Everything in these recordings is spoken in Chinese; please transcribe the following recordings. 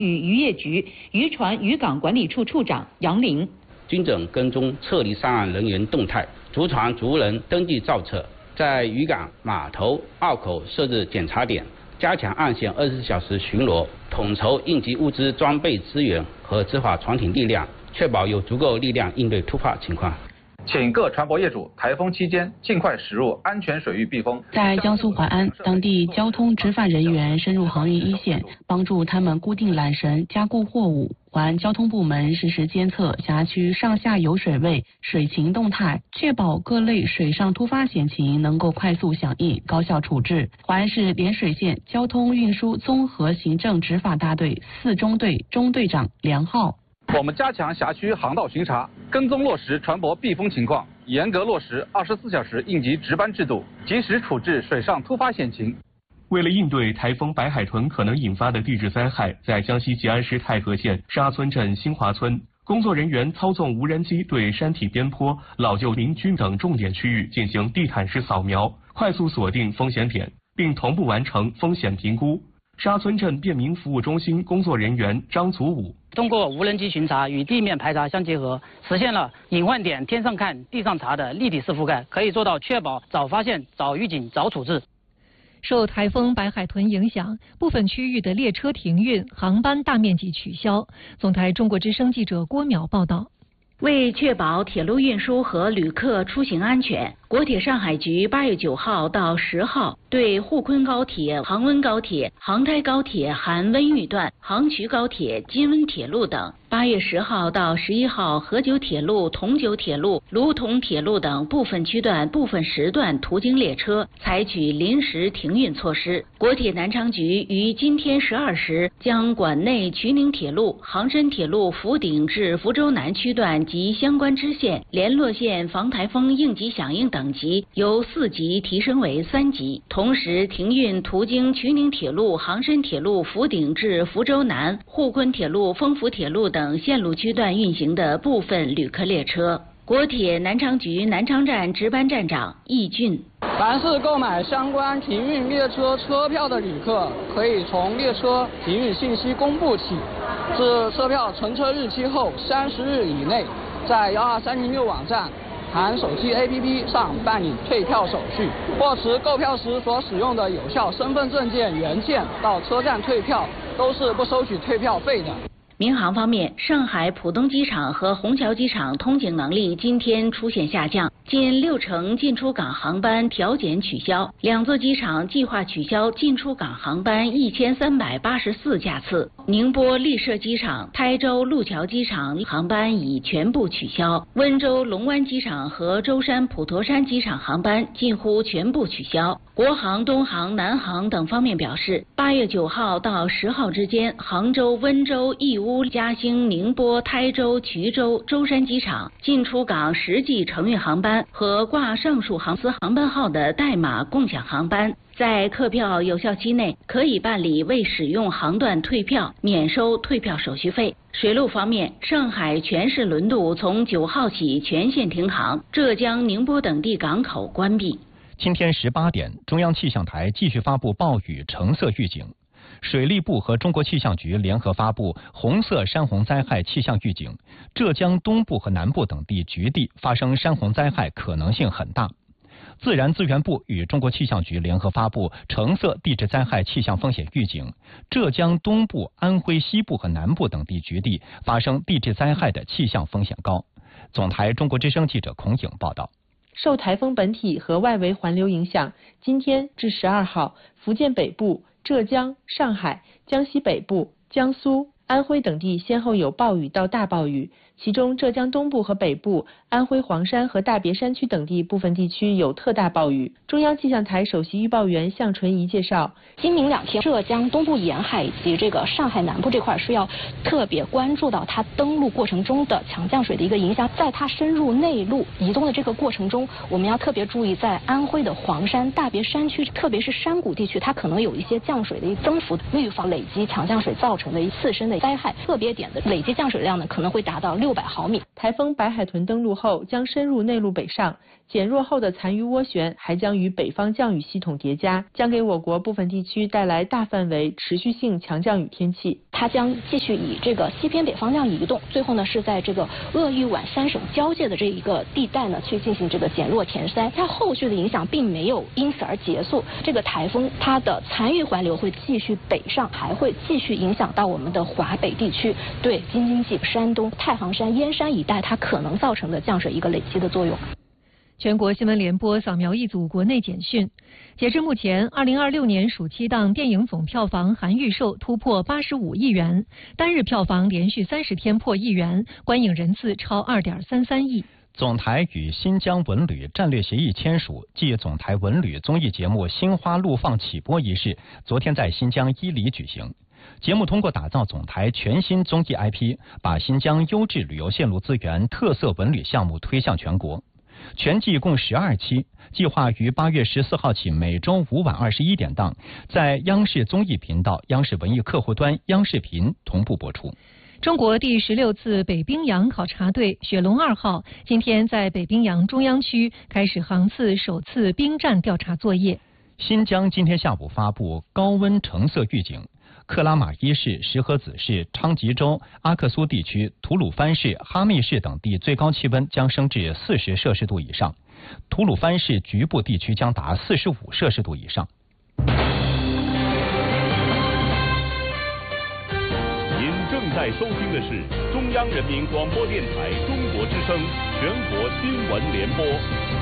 与渔业局渔船渔港管理处处长杨林。 均整跟踪撤离上岸人员动态，逐船逐人登记造册，在渔港、码头、澳口设置检查点，加强岸线24小时巡逻，统筹应急物资、装备资源和执法船艇力量，确保有足够力量应对突发情况。 请各船舶业主台风期间尽快驶入安全水域避风。 在江苏淮安，当地交通执法人员深入航运一线，帮助他们固定缆绳、加固货物。淮安交通部门实时监测辖区上下游水位、水情动态，确保各类水上突发险情能够快速响应、高效处置。淮安市涟水县交通运输综合行政执法大队4中队中队长梁浩。 我们加强辖区航道巡查，跟踪落实船舶避风情况，严格落实24小时应急值班制度，及时处置水上突发险情。 为了应对台风白海豚可能引发的地质灾害，在江西吉安市太和县沙村镇新华村，工作人员操纵无人机对山体边坡、老旧民居等重点区域进行地毯式扫描，快速锁定风险点，并同步完成风险评估。沙村镇便民服务中心工作人员张祖武通过无人机巡查与地面排查相结合，实现了隐患点天上看、地上查的立体式覆盖，可以做到确保早发现、早预警、早处置。 受台风白海豚影响，部分区域的列车停运，航班大面积取消。总台中国之声记者郭淼报道。 为确保铁路运输和旅客出行安全，国铁上海局8月9号到10号对沪昆高铁、杭温高铁、杭台高铁含温榆段、杭衢高铁、金温铁路等8月10号到11号河九铁路、同九铁路、卢同铁路等部分区段、部分时段途经列车采取临时停运措施。国铁南昌局于今天12时将管内衢宁铁路、杭深铁路福鼎至福州南区段及相关支线、联络线防台风应急响应等级由4级提升为3级，同时停运途经衢宁铁路、杭深铁路福鼎至福州南、沪昆铁路、丰福铁路等线路区段运行的部分旅客列车。国铁南昌局南昌站值班站长易俊： 凡是购买相关停运列车车票的旅客，可以从列车停运信息公布起，至车票乘车日期后30日以内，在12306网站含手机 APP 上办理退票手续，或持购票时所使用的有效身份证件原件到车站退票，都是不收取退票费的。 民航方面，上海浦东机场和虹桥机场通行能力今天出现下降，近60%进出港航班调减取消，两座机场计划取消进出港航班1384架次。宁波丽舍机场、台州路桥机场航班已全部取消，温州龙湾机场和舟山普陀山机场航班近乎全部取消。国航、东航、南航等方面表示，8月9号到10号之间，杭州、温州、义乌、嘉兴、宁波、台州、衢州、舟山机场进出港实际承运航班和挂上述航司航班号的代码共享航班，在客票有效期内可以办理未使用航段退票，免收退票手续费。水路方面，上海全市轮渡从9号起全线停航，浙江、宁波等地港口关闭。 今天18点，中央气象台继续发布暴雨橙色预警，水利部和中国气象局联合发布红色山洪灾害气象预警，浙江东部和南部等地局地发生山洪灾害可能性很大。自然资源部与中国气象局联合发布橙色地质灾害气象风险预警，浙江东部、安徽西部和南部等地局地发生地质灾害的气象风险高。总台中国之声记者孔颖报道。 受台风本体和外围环流影响，今天至12号，福建北部、浙江、上海、江西北部、江苏、安徽等地先后有暴雨到大暴雨，其中浙江东部和北部、安徽黄山和大别山区等地部分地区有特大暴雨。中央气象台首席预报员向纯怡介绍， 今明2天，浙江东部沿海以及这个上海南部这块是要特别关注到它登陆过程中的强降水的一个影响，在它深入内陆移动的这个过程中，我们要特别注意在安徽的黄山、大别山区，特别是山谷地区，它可能有一些降水的增幅，预防累积强降水造成的次生的灾害特别点的累计降水量呢，可能会达到600毫米。 台风白海豚登陆后将深入内陆北上，减弱后的残余涡旋还将与北方降雨系统叠加，将给我国部分地区带来大范围持续性强降雨天气。 它将继续以这个西偏北方向移动，最后呢是在这个鄂豫皖3省交界的这一个地带呢去进行这个减弱填塞。它后续的影响并没有因此而结束，这个台风它的残余环流会继续北上，还会继续影响到我们的华北地区，对京津冀、山东、太行山、燕山一带它可能造成的降水一个累积的作用。 全国新闻联播扫描一组国内简讯。截至目前，2026年暑期档电影总票房含预售突破85亿元，单日票房连续30天破亿元，观影人次超2.33亿。 总台与新疆文旅战略协议签署，继总台文旅综艺节目《心花怒放》起播仪式昨天在新疆伊犁举行。节目通过打造总台全新综艺 IP， 把新疆优质旅游线路资源、特色文旅项目推向全国。全季共12期，计划于8月14号起每周5晚21点档，在央视综艺频道、央视文艺客户端、央视频同步播出。 中国第16次北冰洋考察队雪龙2号今天在北冰洋中央区开始航次首次冰战调查作业。 新疆今天下午发布高温橙色预警。克拉玛依市、石河子市、昌吉州、阿克苏地区、吐鲁番市、哈密市等地最高气温将升至40摄氏度以上，吐鲁番市局部地区将达45摄氏度以上。 您正在收听的是中央人民广播电台中国之声全国新闻联播。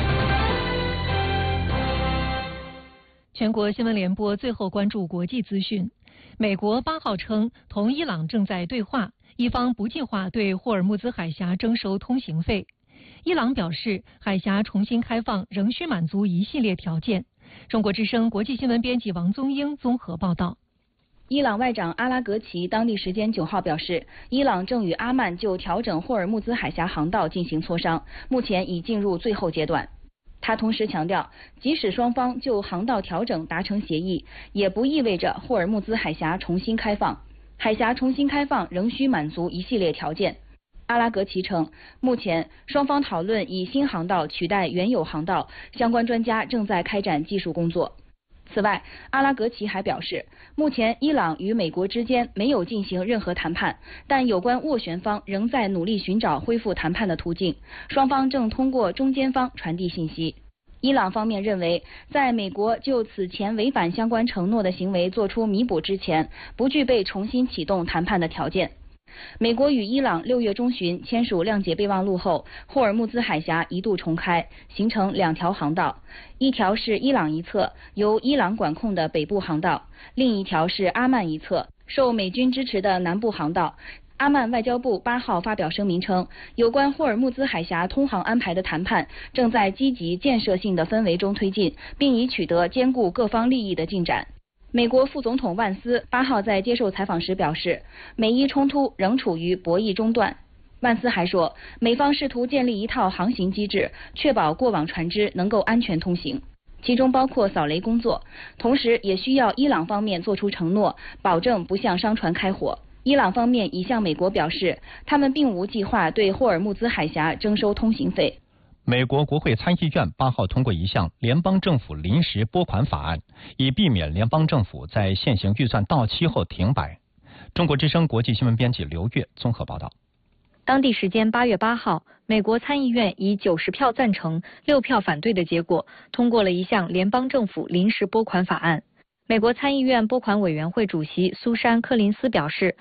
全国新闻联播最后关注国际资讯。美国8号称同伊朗正在对话，伊方不计划对霍尔木兹海峡征收通行费。伊朗表示，海峡重新开放仍需满足一系列条件。中国之声国际新闻编辑王宗英综合报道。 伊朗外长阿拉格齐当地时间9号表示，伊朗正与阿曼就调整霍尔木兹海峡航道进行磋商，目前已进入最后阶段。他同时强调，即使双方就航道调整达成协议，也不意味着霍尔木兹海峡重新开放。海峡重新开放仍需满足一系列条件。阿拉格齐称，目前双方讨论以新航道取代原有航道，相关专家正在开展技术工作。此外，阿拉格齐还表示，目前伊朗与美国之间没有进行任何谈判，但有关斡旋方仍在努力寻找恢复谈判的途径，双方正通过中间方传递信息。伊朗方面认为，在美国就此前违反相关承诺的行为作出弥补之前，不具备重新启动谈判的条件。美国与伊朗6月中旬签署谅解备忘录后，霍尔木兹海峡一度重开，形成2条航道，一条是伊朗一侧由伊朗管控的北部航道，另一条是阿曼一侧受美军支持的南部航道。阿曼外交部8号发表声明称，有关霍尔木兹海峡通航安排的谈判正在积极建设性的氛围中推进，并已取得兼顾各方利益的进展。美国副总统万斯8号在接受采访时表示，美伊冲突仍处于博弈中段。万斯还说，美方试图建立一套航行机制，确保过往船只能够安全通行，其中包括扫雷工作，同时也需要伊朗方面做出承诺，保证不向商船开火。伊朗方面已向美国表示，他们并无计划对霍尔木兹海峡征收通行费。 美国国会参议院8号通过一项联邦政府临时拨款法案，以避免联邦政府在现行预算到期后停摆。中国之声国际新闻编辑刘月综合报道。 当地时间8月8号，美国参议院以90票赞成、6票反对的结果，通过了一项联邦政府临时拨款法案。美国参议院拨款委员会主席苏珊·柯林斯表示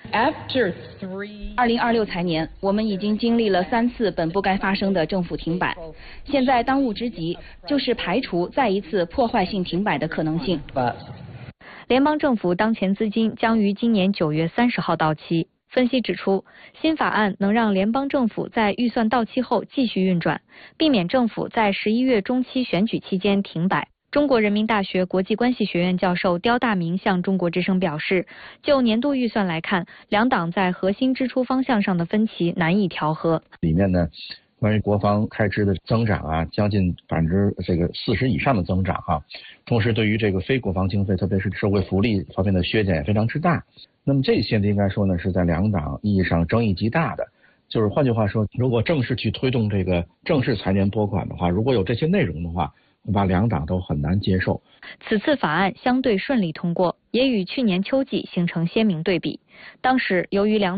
，2026财年，我们已经经历了3次本不该发生的政府停摆，现在当务之急就是排除再一次破坏性停摆的可能性。 联邦政府当前资金将于今年9月30号到期。分析指出，新法案能让联邦政府在预算到期后继续运转，避免政府在11月中期选举期间停摆。中国人民大学国际关系学院教授刁大明向中国之声表示，就年度预算来看，两党在核心支出方向上的分歧难以调和。 里面呢， 关于国防开支的增长啊，将近40%以上的增长哈。同时，对于这个非国防经费，特别是社会福利方面的削减也非常之大。那么这些呢，应该说呢是在两党意义上争议极大的。就是换句话说，如果正式去推动这个正式财年拨款的话，如果有这些内容的话，恐怕两党都很难接受。 此次法案相对顺利通过，也与去年秋季形成鲜明对比。当时由于两